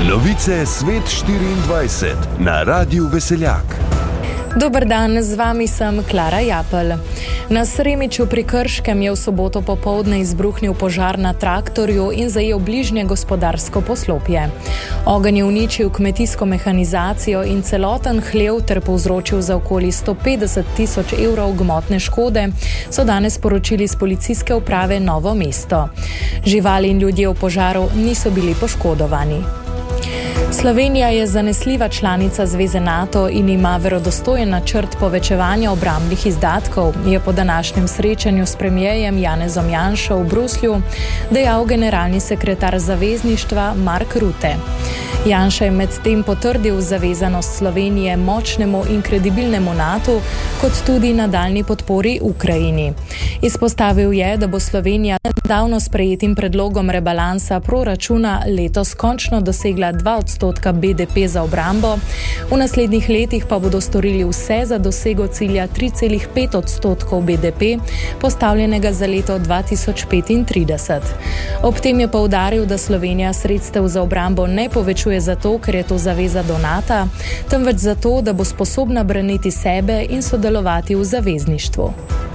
Novice Svet 24 na Radiu Veseljak. Dober dan, z vami sem Klara Japelj. Na Sremiču pri Krškem je v soboto popoldne izbruhnil požar na traktorju in zajel bližnje gospodarsko poslopje. Ogenj je uničil kmetijsko mehanizacijo in celoten hlev ter povzročil za okoli 150.000 evrov gmotne škode, so danes poročili z policijske uprave Novo mesto. Živali in ljudje v požaru niso bili poškodovani. Slovenija je zanesljiva članica Zveze NATO in ima verodostojen načrt povečevanja obrambnih izdatkov, je po današnjem srečanju s premierjem Janezom Janšo v Bruslju dejal generalni sekretar zavezništva Mark Rutte. Janša je medtem potrdil zavezanost Slovenije močnemu in kredibilnemu NATO, kot tudi nadaljnji podpori Ukrajini. Izpostavil je, da bo Slovenija nedavno sprejetim predlogom rebalansa proračuna letos končno dosegla 2% BDP za obrambo, v naslednjih letih pa bodo storili vse za dosego cilja 3,5% BDP, postavljenega za leto 2035. Ob tem je poudaril, da Slovenija sredstev za obrambo ne povečuje zato, ker je to zaveza do NATO, temveč zato, da bo sposobna braniti sebe in sodelovati v zavezništvu.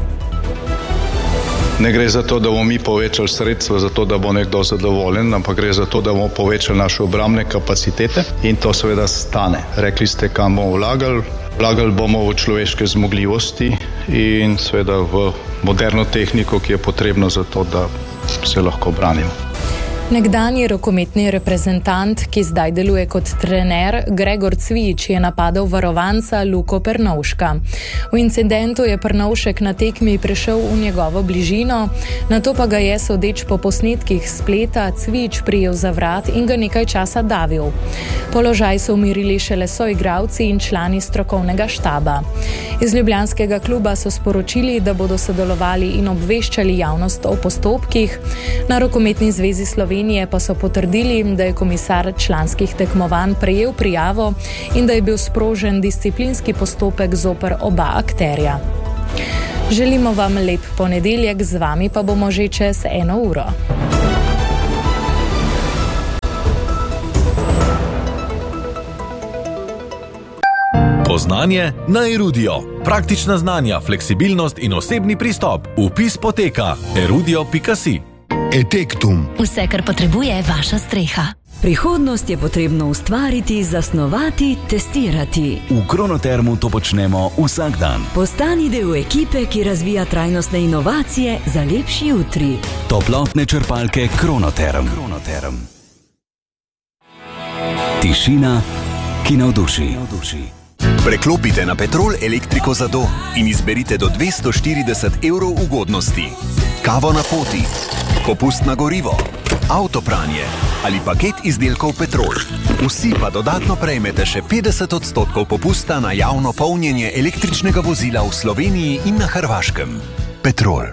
Ne gre za to, da bomo mi povečali sredstva, zato da bo nekdo zadovoljen, ampak gre za to, da bomo povečali naše obrambne kapacitete in to seveda stane. Rekli ste, kam bomo vlagali. Vlagali bomo v človeške zmogljivosti in seveda v moderno tehniko, ki je potrebno za to, da se lahko branimo. Nekdanji rokometni reprezentant, ki zdaj deluje kot trener, Gregor Cvijič, je napadel varovanca Luko Pernovška. V incidentu je Pernovšek na tekmi prišel v njegovo bližino, nato pa ga je, sodeč po posnetkih spleta, Cvijič prijel za vrat in ga nekaj časa davil. Položaj so umirili šele soigralci in člani strokovnega štaba. Iz ljubljanskega kluba so sporočili, da bodo sodelovali in obveščali javnost o postopkih. Na Rokometni zvezi Slovenije pa so potrdili, da je komisar članskih tekmovanj prejel prijavo in da je bil sprožen disciplinski postopek zoper oba akterja. Želimo vam lep ponedeljek, z vami pa bomo že čez 1 uro. Poznanje na Erudio. Praktična znanja, fleksibilnost in osebni pristop. Vpis poteka erudio.si. Etektum. Vse, kar potrebuje vaša streha. Prihodnost je potrebno ustvariti, zasnovati, testirati. V Kronotermu to počnemo vsak dan. Postani del ekipe, ki razvija trajnostne inovacije za lepši jutri. Toplotne črpalke Kronoterm. Tišina, ki navduši. Preklopite na Petrol elektriko za dom in izberite do 240 evrov ugodnosti. Kavo na poti, popust na gorivo, avtopranje ali paket izdelkov Petrol. Vsi pa dodatno prejmete še 50% popusta na javno polnjenje električnega vozila v Sloveniji in na Hrvaškem. Petrol.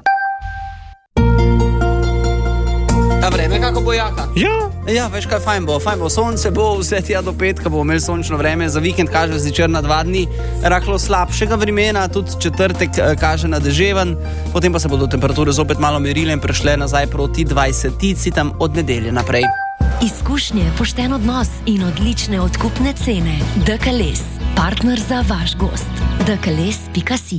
Vreme kako bo jaka? Ja, veš kaj, fajn bo sonce, bo vse tja do petka, bo imel sončno vreme, za vikend kaže si črna 2 dni, rahlo slabšega vremena, tudi četrtek kaže na deževen, potem pa se bodo temperature zopet malo merile in prešle nazaj proti 20 tam od nedelje naprej. Izkušnje, pošten odnos in odlične odkupne cene. DKLS, partner za vaš gost. DKLS.si.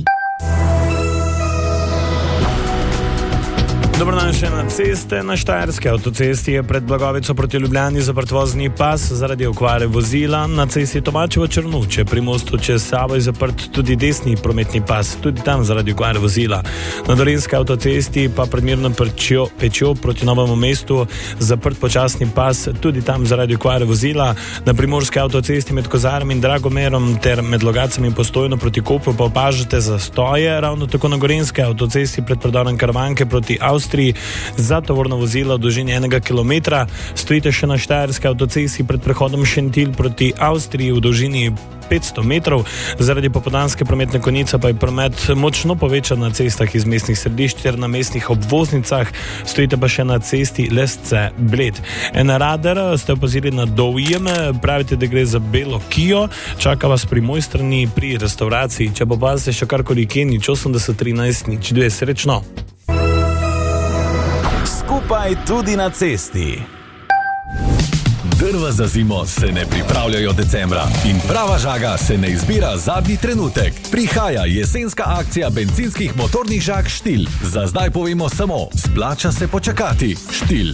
Dobro dan še na ceste. Na Štajerski avtocesti je pred Blagovico proti Ljubljani zaprt vozni pas zaradi okvare vozila. Na cesti Tomačevo-Črnuče pri mostu čez Savo je zaprt tudi desni prometni pas, tudi tam zaradi okvare vozila. Na Dolenjski avtocesti pa pred Mirno Pečjo proti Novemu mestu zaprt počasni pas, tudi tam zaradi okvare vozila. Na Primorski avtocesti med Kozarjem in Dragomerom ter med Logacem in Postojno proti Kopru pa opažate zastoje. Ravno tako na Gorenjski avtocesti pred predorom Karavanke proti Avstriji za tovorno vozilo v dolžini 1 kilometra. Stojite še na Štajerski avtocesti pred prehodom Šentilj proti Avstriji v dolžini 500 metrov. Zaradi popoldanske prometne konice pa je promet močno povečan na cestah iz mestnih središč ter na mestnih obvoznicah. Stojite pa še na cesti Lesce Bled. En radar ste opazili na Dovjem, pravite, da gre za belo Kio. Čaka vas pri moj strani pri restauraciji. Če pa opazite še karkoli kje, 80 13 02, srečno. Skupaj tudi na cesti. Drva za zimo se ne pripravljajo decembra in prava žaga se ne izbira zadnji trenutek. Prihaja jesenska akcija bencinskih motornih žag Štil. Za zdaj povemo samo, splača se počakati. Štil.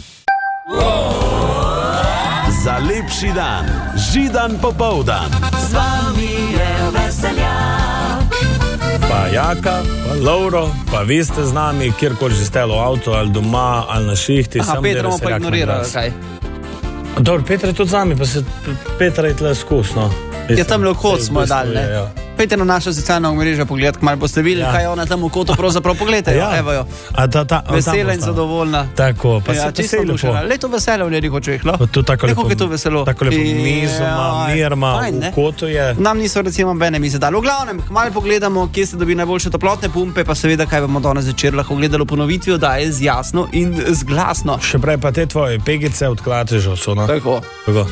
Za lepši dan, Židan popoldan. Z vami je Veseljak. Pa Jaka, pa Lovro, pa vi ste z nami, kjerkoli že ste v avtu, ali doma, ali na šihti. Aha, Petra bomo pa ignorirali, kaj? Dobro, Petra je tudi z nami, pa se Petra je tle skusno. Je tam le v kot smo dali, ne? Ja. Pejte na naša socialna omrežja pogledati, kmalo boste videli, kaj je ona tam v kotu pravzaprav. Poglejte, evo jo. Vesela in zadovoljna. Tako, pa ja, se čisto lepo. Leto veselo v njenih očeh, no? Tako lepo. Je to veselo. Tako lepo mizoma, mirma, v kotu je. Nam niso recimo bene mize dali. V glavnem, kmalo pogledamo, kje se dobi najboljše toplotne pumpe, pa seveda, kaj bomo danes večer lahko gledali v ponovitvi oddaje z jasno in z glasno. Še prej pa te tvoje pegice od Klatežov so, no? Tako.